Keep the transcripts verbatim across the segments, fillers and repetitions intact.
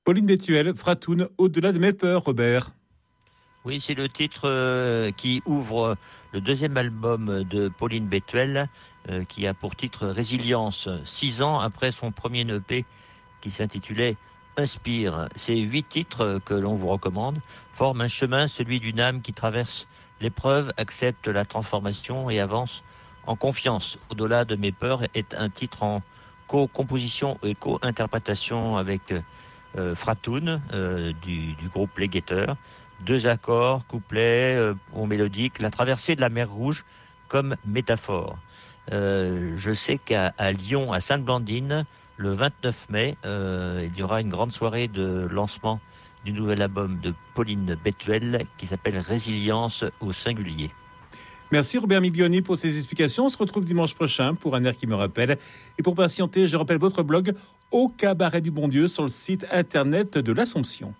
Pauline Bétuel, Fratoun, Au-delà de mes peurs, Robert. Oui, c'est le titre euh, qui ouvre le deuxième album de Pauline Bétuel, euh, qui a pour titre Résilience, six ans après son premier E P qui s'intitulait Inspire. Ces huit titres que l'on vous recommande forment un chemin, celui d'une âme qui traverse l'épreuve, accepte la transformation et avance en confiance. Au-delà de mes peurs est un titre en co-composition et co-interprétation avec euh, Fratoun euh, du, du groupe Les Guetteurs. Deux accords, couplets, euh, ou mélodiques, la traversée de la mer Rouge comme métaphore. Euh, je sais qu'à à Lyon, à Sainte-Blandine, le vingt-neuf mai, euh, il y aura une grande soirée de lancement du nouvel album de Pauline Bétuel qui s'appelle Résilience au singulier. Merci Robert Miglioni pour ces explications. On se retrouve dimanche prochain pour un air qui me rappelle. Et pour patienter, je rappelle votre blog Au Cabaret du Bon Dieu sur le site internet de l'Assomption.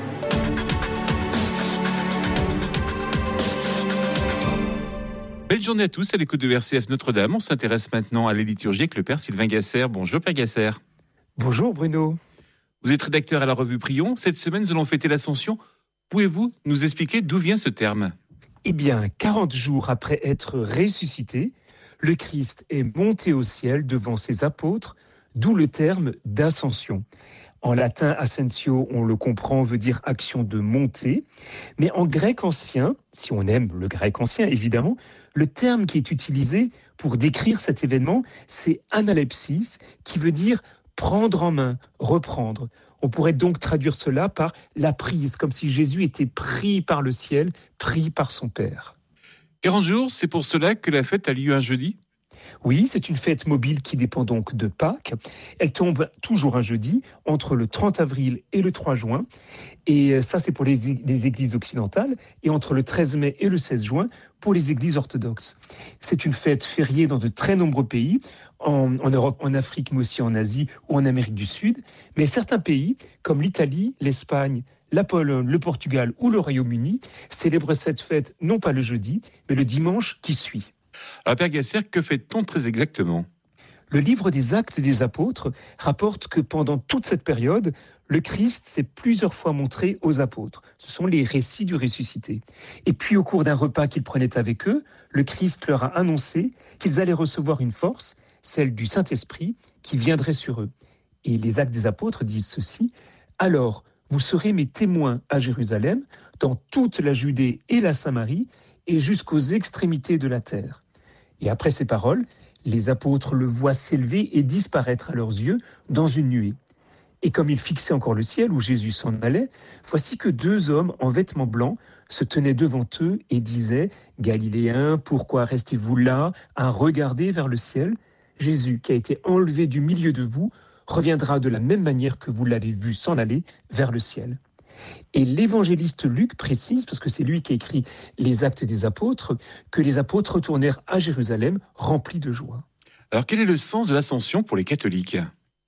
Belle journée à tous à l'écoute de R C F Notre-Dame. On s'intéresse maintenant à la liturgie avec le Père Sylvain Gasser. Bonjour Père Gasser. Bonjour Bruno. Vous êtes rédacteur à la revue Prions. Cette semaine, nous allons fêter l'Ascension. Pouvez-vous nous expliquer d'où vient ce terme ? Eh bien, quarante jours après être ressuscité, le Christ est monté au ciel devant ses apôtres, d'où le terme d'ascension. En latin, ascensio, on le comprend, veut dire action de monter. Mais en grec ancien, si on aime le grec ancien évidemment, le terme qui est utilisé pour décrire cet événement, c'est analepsis, qui veut dire prendre en main, reprendre. On pourrait donc traduire cela par la prise, comme si Jésus était pris par le ciel, pris par son Père. quarante jours, c'est pour cela que la fête a lieu un jeudi ? Oui, c'est une fête mobile qui dépend donc de Pâques. Elle tombe toujours un jeudi, entre le trente avril et le trois juin. Et ça, c'est pour les, les églises occidentales. Et entre le treize mai et le seize juin, pour les églises orthodoxes. C'est une fête fériée dans de très nombreux pays, en, en Europe, en Afrique, mais aussi en Asie ou en Amérique du Sud. Mais certains pays, comme l'Italie, l'Espagne, la Pologne, le Portugal ou le Royaume-Uni, célèbrent cette fête non pas le jeudi, mais le dimanche qui suit. Alors Père Gasser, que fait-on très exactement ? Le livre des Actes des Apôtres rapporte que pendant toute cette période, le Christ s'est plusieurs fois montré aux apôtres. Ce sont les récits du ressuscité. Et puis au cours d'un repas qu'ils prenaient avec eux, le Christ leur a annoncé qu'ils allaient recevoir une force, celle du Saint-Esprit, qui viendrait sur eux. Et les Actes des Apôtres disent ceci, « Alors, vous serez mes témoins à Jérusalem, dans toute la Judée et la Samarie, et jusqu'aux extrémités de la terre. » Et après ces paroles, les apôtres le voient s'élever et disparaître à leurs yeux dans une nuée. Et comme ils fixaient encore le ciel où Jésus s'en allait, voici que deux hommes en vêtements blancs se tenaient devant eux et disaient « Galiléens, pourquoi restez-vous là à regarder vers le ciel ? Jésus, qui a été enlevé du milieu de vous, reviendra de la même manière que vous l'avez vu s'en aller vers le ciel. » Et l'évangéliste Luc précise, parce que c'est lui qui a écrit les Actes des Apôtres, que les apôtres retournèrent à Jérusalem remplis de joie. Alors quel est le sens de l'Ascension pour les catholiques ?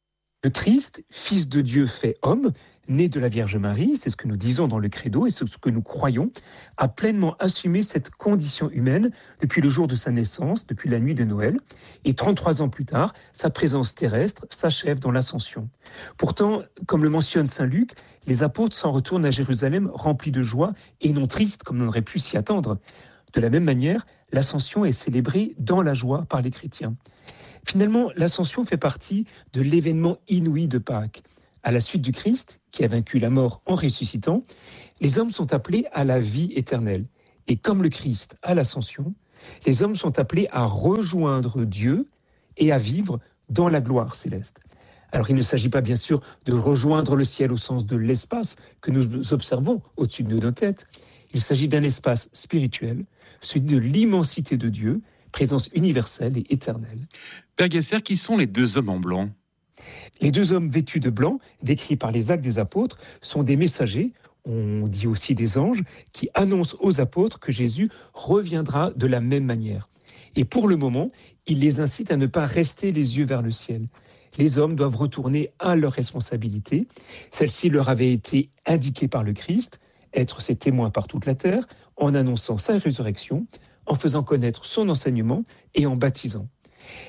Le Christ, Fils de Dieu fait homme, né de la Vierge Marie, c'est ce que nous disons dans le credo et c'est ce que nous croyons, a pleinement assumé cette condition humaine depuis le jour de sa naissance, depuis la nuit de Noël, et trente-trois ans plus tard, sa présence terrestre s'achève dans l'Ascension. Pourtant, comme le mentionne saint Luc, les apôtres s'en retournent à Jérusalem remplis de joie et non tristes comme on aurait pu s'y attendre. De la même manière, l'Ascension est célébrée dans la joie par les chrétiens. Finalement, l'Ascension fait partie de l'événement inouï de Pâques. À la suite du Christ, qui a vaincu la mort en ressuscitant, les hommes sont appelés à la vie éternelle. Et comme le Christ à l'Ascension, les hommes sont appelés à rejoindre Dieu et à vivre dans la gloire céleste. Alors il ne s'agit pas bien sûr de rejoindre le ciel au sens de l'espace que nous observons au-dessus de nos têtes. Il s'agit d'un espace spirituel, celui de l'immensité de Dieu, présence universelle et éternelle. Père Gasser, qui sont les deux hommes en blanc ? Les deux hommes vêtus de blanc, décrits par les Actes des Apôtres, sont des messagers, on dit aussi des anges, qui annoncent aux apôtres que Jésus reviendra de la même manière. Et pour le moment, il les incite à ne pas rester les yeux vers le ciel. Les hommes doivent retourner à leurs responsabilités. Celle-ci leur avait été indiquée par le Christ, être ses témoins par toute la terre, en annonçant sa résurrection, en faisant connaître son enseignement et en baptisant.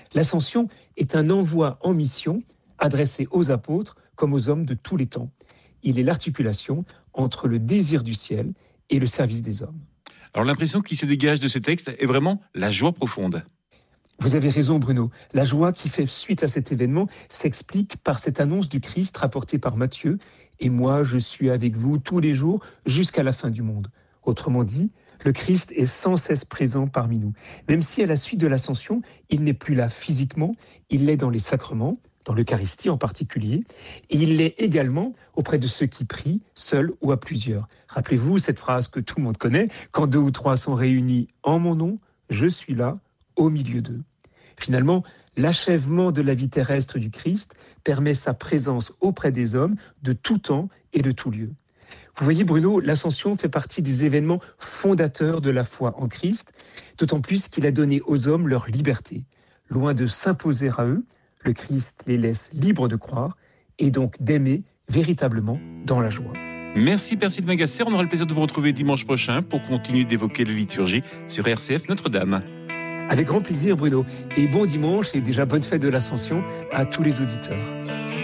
L'Ascension est un envoi en mission adressé aux apôtres comme aux hommes de tous les temps. il est l'articulation entre le désir du ciel et le service des hommes. Alors l'impression qui se dégage de ce texte est vraiment la joie profonde. Vous avez raison Bruno, la joie qui fait suite à cet événement s'explique par cette annonce du Christ rapportée par Matthieu « Et moi je suis avec vous tous les jours jusqu'à la fin du monde ». Autrement dit, le Christ est sans cesse présent parmi nous. Même si à la suite de l'ascension, il n'est plus là physiquement, il l'est dans les sacrements, dans l'Eucharistie en particulier, et il l'est également auprès de ceux qui prient, seuls ou à plusieurs. Rappelez-vous cette phrase que tout le monde connaît, « Quand deux ou trois sont réunis en mon nom, je suis là, au milieu d'eux ». Finalement, l'achèvement de la vie terrestre du Christ permet sa présence auprès des hommes de tout temps et de tout lieu. Vous voyez Bruno, l'ascension fait partie des événements fondateurs de la foi en Christ, d'autant plus qu'il a donné aux hommes leur liberté. Loin de s'imposer à eux, le Christ les laisse libres de croire et donc d'aimer véritablement dans la joie. Merci Père Sylvain Gasser, on aura le plaisir de vous retrouver dimanche prochain pour continuer d'évoquer la liturgie sur R C F Notre-Dame. Avec grand plaisir Bruno, et bon dimanche et déjà bonne fête de l'Ascension à tous les auditeurs.